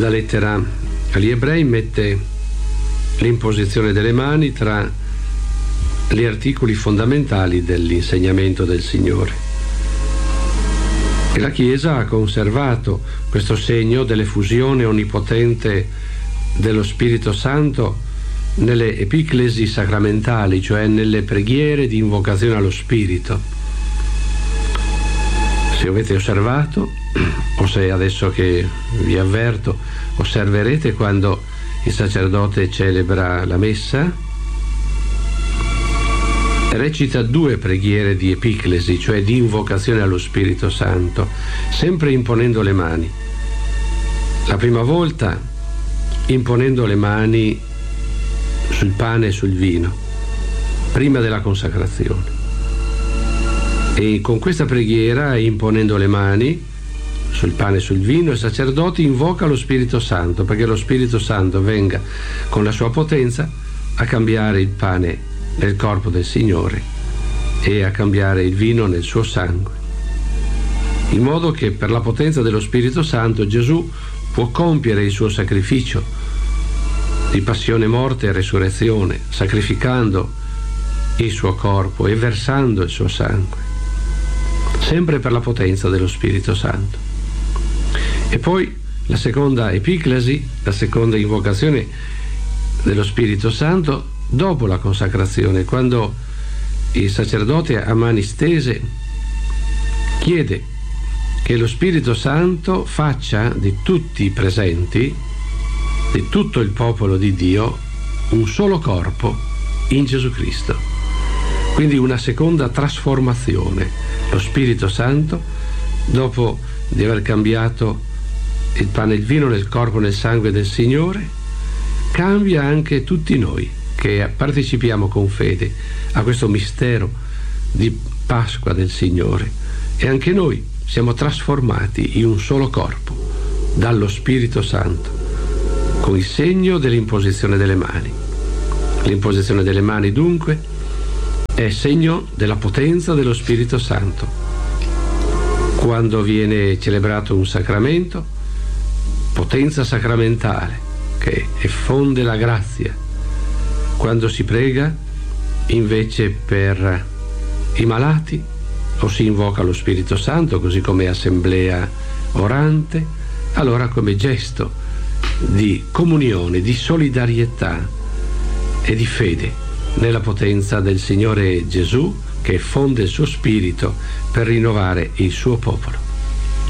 La lettera agli Ebrei mette l'imposizione delle mani tra gli articoli fondamentali dell'insegnamento del Signore. E la Chiesa ha conservato questo segno dell'effusione onnipotente dello Spirito Santo nelle epiclesi sacramentali, cioè nelle preghiere di invocazione allo Spirito. Se avete osservato, o se adesso che vi avverto, osserverete quando il sacerdote celebra la messa, recita 2 preghiere di epiclesi, cioè di invocazione allo Spirito Santo, sempre imponendo le mani. La prima volta imponendo le mani sul pane e sul vino, prima della consacrazione. E con questa preghiera, imponendo le mani sul pane e sul vino, il sacerdote invoca lo Spirito Santo, perché lo Spirito Santo venga con la sua potenza a cambiare il pane nel corpo del Signore e a cambiare il vino nel suo sangue, in modo che per la potenza dello Spirito Santo Gesù può compiere il suo sacrificio di passione, morte e resurrezione, sacrificando il suo corpo e versando il suo sangue, sempre per la potenza dello Spirito Santo. E poi la seconda epiclesi, la seconda invocazione dello Spirito Santo dopo la consacrazione, quando il sacerdote a mani stese chiede che lo Spirito Santo faccia di tutti i presenti, di tutto il popolo di Dio, un solo corpo in Gesù Cristo. Quindi una seconda trasformazione. Lo Spirito Santo, dopo di aver cambiato il pane e il vino nel corpo e nel sangue del Signore, cambia anche tutti noi che partecipiamo con fede a questo mistero di Pasqua del Signore, e anche noi siamo trasformati in un solo corpo dallo Spirito Santo, con il segno dell'imposizione delle mani. L'imposizione delle mani dunque è segno della potenza dello Spirito Santo. Quando viene celebrato un sacramento, potenza sacramentale che effonde la grazia. Quando si prega invece per i malati, o si invoca lo Spirito Santo, così come assemblea orante, allora come gesto di comunione, di solidarietà e di fede nella potenza del Signore Gesù, che fonde il suo Spirito per rinnovare il suo popolo.